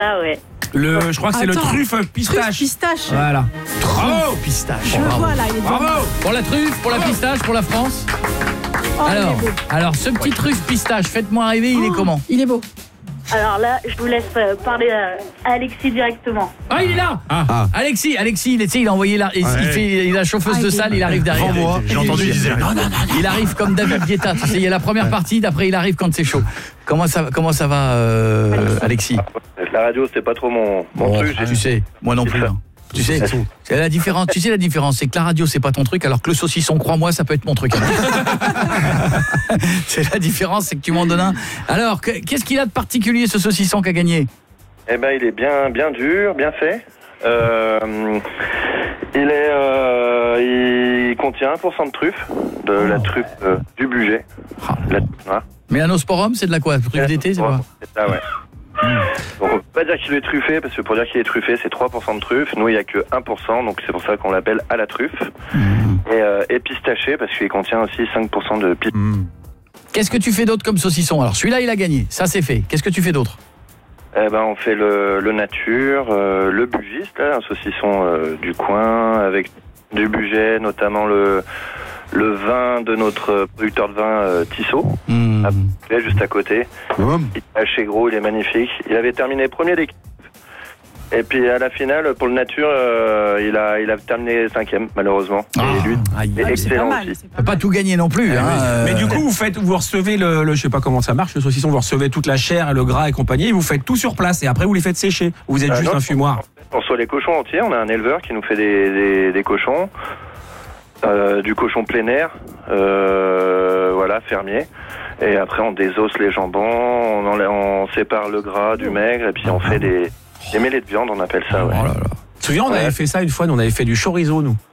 Ah ouais. Je crois que c'est le truffe pistache. Truffe pistache. Voilà. Bravo, pistache. Je le vois là, il est Bravo. Pour la truffe, pour la pistache, pour la France. Oh, il est beau. Alors, ce petit truffe pistache, faites-moi rêver, il est comment? Il est beau. Alors là, je vous laisse parler à Alexis directement. Ah, il est là. Alexis, il a envoyé là, il a la chauffeuse de salle, il arrive derrière. J'ai entendu, il disait non. Il arrive comme David Guetta, tu sais, il y a la première partie, d'après il arrive quand c'est chaud. Comment ça va, Alexis? La radio, c'est pas trop mon truc. Tu sais, moi non plus. Hein. Tu sais, c'est la différence. Tu sais la différence, c'est que la radio c'est pas ton truc, alors que le saucisson, crois-moi, ça peut être mon truc. C'est la différence, c'est que tu m'en donnes un. Alors, qu'est-ce qu'il a de particulier ce saucisson qu'a gagné? Eh ben, il est bien dur, bien fait. Il contient 1% de truffe, de la truffe du budget. Mélanosporum, c'est de la quoi? Truffe d'été, c'est quoi? C'est ça, ouais. Donc on peut pas dire qu'il est truffé, parce que pour dire qu'il est truffé, c'est 3% de truffe. Nous, il y a que 1%, donc c'est pour ça qu'on l'appelle à la truffe. Et pistaché, parce qu'il contient aussi 5% de pistache. Qu'est-ce que tu fais d'autre comme saucisson? Alors celui-là, il a gagné, ça c'est fait. Qu'est-ce que tu fais d'autre? Eh ben, on fait le nature, le bugiste, là, un saucisson du coin, avec du budget, notamment le vin de notre producteur de vin Tissot, juste à côté. Il est assez gros, il est magnifique. Il avait terminé premier d'équipe. Et puis à la finale, pour le nature, il a terminé 5e, malheureusement. Et lui, il est excellent aussi. On peut pas tout gagner non plus. Mais du coup, vous recevez je sais pas comment ça marche, le saucisson, vous recevez toute la chair et le gras et compagnie, et vous faites tout sur place, et après vous les faites sécher. Vous êtes juste un fumoir. On reçoit les cochons entiers, on a un éleveur qui nous fait des cochons. Du cochon plein air, fermier. Et après, on désosse les jambons, on sépare le gras du maigre, et puis on fait des mêlées de viande, on appelle ça. Ouais. Tu te souviens, on avait fait ça une fois, on avait fait du chorizo, nous.